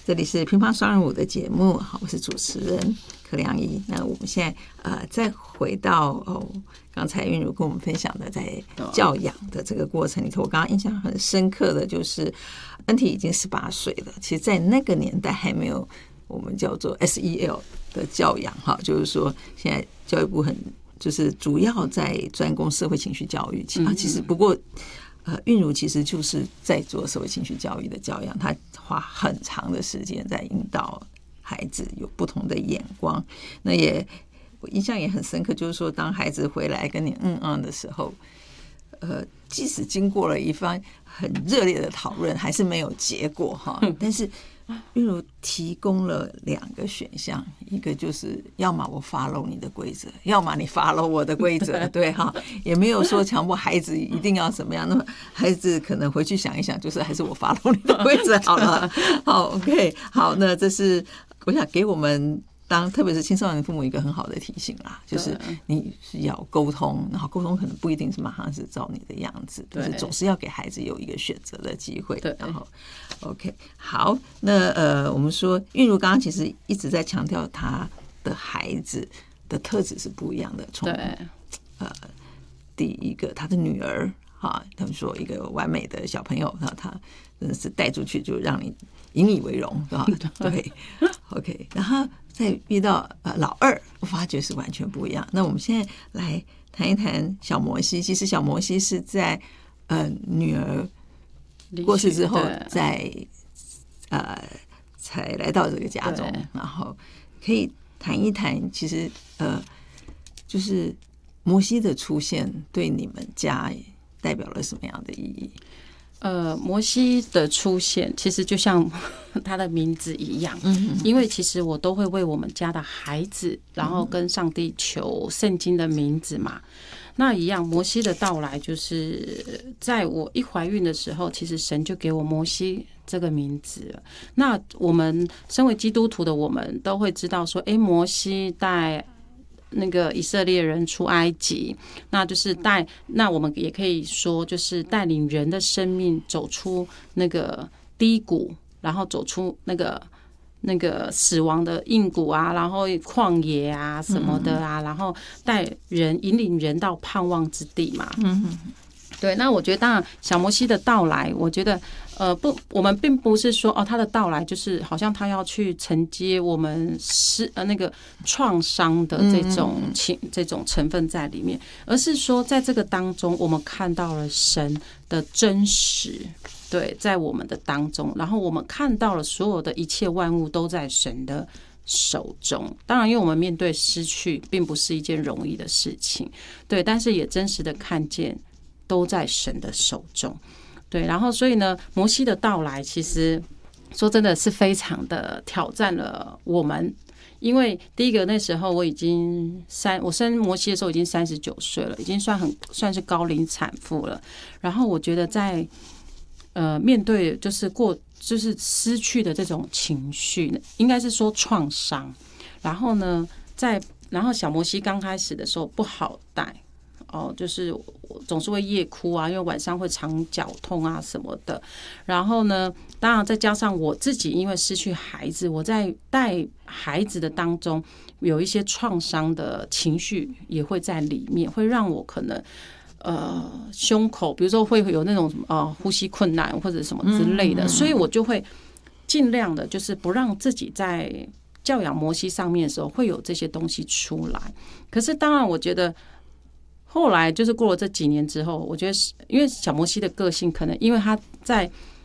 这里是乒乓双人舞的节目，好，我是主持人柯良仪。那我们现在再回到刚才韵如跟我们分享的在教养的这个过程里头，我刚刚印象很深刻的就是恩体已经18岁了，其实在那个年代还没有我们叫做 SEL 的教养哈，就是说现在教育部就是主要在专攻社会情绪教育，其实不过韵如其实就是在做社会情绪教育的教养，他花很长的时间在引导孩子有不同的眼光。那我印象也很深刻，就是说当孩子回来跟你的时候，即使经过了一番很热烈的讨论，还是没有结果哈。但是韵如提供了2个选项，一个就是要么我 follow 你的规则，要么你 follow 我的规则，对哈，也没有说强迫孩子一定要怎么样。那么孩子可能回去想一想，就是还是我 follow 你的规则好了。好 ，OK， 好，那这是我想给我们特别是青少年父母一个很好的提醒啦，就是你是要沟通，然后沟通可能不一定是马上是照你的样子，就是总是要给孩子有一个选择的机会。然后 OK， 好，那我们说韵如刚刚其实一直在强调他的孩子的特质是不一样的，从第一个他的女儿哈，他们说一个完美的小朋友，他真的是带出去就让你引以为荣，对，OK， 然后再遇到老二，我发觉是完全不一样。那我们现在来谈一谈小摩西。其实小摩西是在女儿过世之后，才来到这个家中，然后可以谈一谈，其实就是摩西的出现对你们家代表了什么样的意义？ 摩西的出现其实就像他的名字一样，因为其实我都会为我们家的孩子，然后跟上帝求圣经的名字嘛。那一样，摩西的到来就是在我一怀孕的时候，其实神就给我摩西这个名字了。那我们身为基督徒的我们都会知道说，摩西带那个以色列人出埃及，那就是那我们也可以说就是带领人的生命走出那个低谷，然后走出那个死亡的硬谷啊，然后旷野啊什么的啊，然后引领人到盼望之地嘛。对，那我觉得当然小摩西的到来，我觉得我们并不是说他的到来就是好像他要去承接我们那个创伤的这种成分在里面，而是说在这个当中我们看到了神的真实，对，在我们的当中，然后我们看到了所有的一切万物都在神的手中。当然因为我们面对失去并不是一件容易的事情，对，但是也真实的看见都在神的手中。对，然后所以呢，摩西的到来其实说真的是非常的挑战了我们，因为第一个那时候我生摩西的时候已经39岁了，已经算是高龄产妇了。然后我觉得在面对就是失去的这种情绪，应该是说创伤。然后呢，然后小摩西刚开始的时候不好带。就是总是会夜哭啊，因为晚上会常绞痛啊什么的。然后呢，当然再加上我自己因为失去孩子，我在带孩子的当中有一些创伤的情绪也会在里面，会让我可能胸口比如说会有那种呼吸困难或者什么之类的，所以我就会尽量的就是不让自己在教养摩西上面的时候会有这些东西出来。可是当然我觉得后来就是过了这几年之后，我觉得因为小摩西的个性可能因为他在